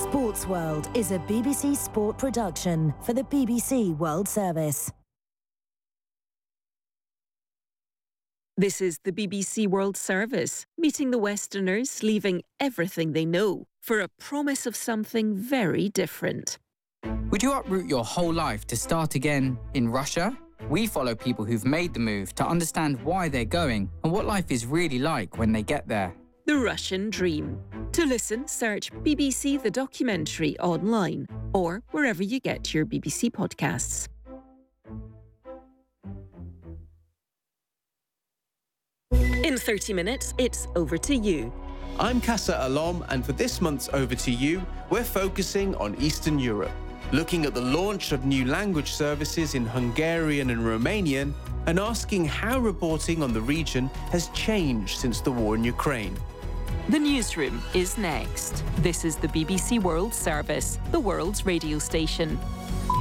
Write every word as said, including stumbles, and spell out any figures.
Sports World is a B B C Sport production for the B B C World Service. This is the B B C World Service, meeting the Westerners, leaving everything they know for a promise of something very different. Would you uproot your whole life to start again in Russia? We follow people who've made the move to understand why they're going and what life is really like when they get there. The Russian Dream. To listen, search B B C The Documentary online or wherever you get your B B C podcasts. In thirty minutes, it's Over to You. I'm Kassa Alom, and for this month's Over to You, we're focusing on Eastern Europe, looking at the launch of new language services in Hungarian and Romanian, and asking how reporting on the region has changed since the war in Ukraine. The newsroom is next. This is the B B C World Service, the world's radio station.